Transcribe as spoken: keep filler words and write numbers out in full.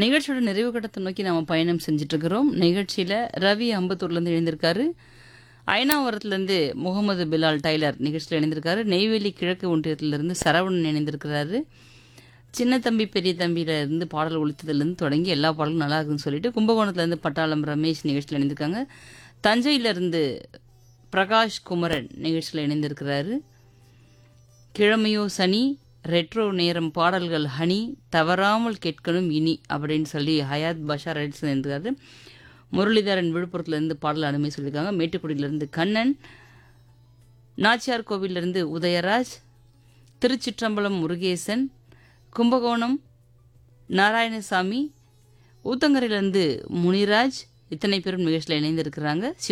நிகழ்ச்சியோட நிறைவு கட்டத்தை நோக்கி நாம பயணம் செஞ்சுட்டு இருக்கிறோம். நிகழ்ச்சியில ரவி அம்பத்தூர்லேருந்து இணைந்திருக்காரு. அயனாவரத்துலேருந்து முகமது பிலால் டைலர் நிகழ்ச்சியில் இணைந்திருக்காரு. நெய்வேலி கிழக்கு ஒன்றியத்திலிருந்து சரவணன் இணைந்திருக்கிறாரு. சின்ன தம்பி பெரிய தம்பியில இருந்து பாடல் ஒழித்ததுலேருந்து தொடங்கி எல்லா பாடலும் நல்லா இருக்குன்னு சொல்லிட்டு கும்பகோணத்துலேருந்து பட்டாளம் ரமேஷ் நிகழ்ச்சியில் இணைந்திருக்காங்க. தஞ்சையிலிருந்து பிரகாஷ் குமரன் நிகழ்ச்சியில் இணைந்திருக்கிறாரு. கிழமையோ சனி ரெட்ரோ நேரம் பாடல்கள் ஹனி தவறாமல் கேட்கணும் இனி அப்படின்னு சொல்லி ஹயாத் பாஷா ரைட்ஸ் இருந்திருக்காரு. முரளிதரன் விழுப்புரத்துலேருந்து பாடல் அனுமதி சொல்லியிருக்காங்க. மேட்டுக்குடியிலேருந்து கண்ணன், நாச்சியார் கோவிலிருந்து உதயராஜ், திருச்சிற்றம்பலம் முருகேசன், கும்பகோணம் நாராயணசாமி, ஊத்தங்கரையிலேருந்து முனிராஜ், இத்தனை பேரும் நிகழ்ச்சியில் இணைந்திருக்கிறாங்க.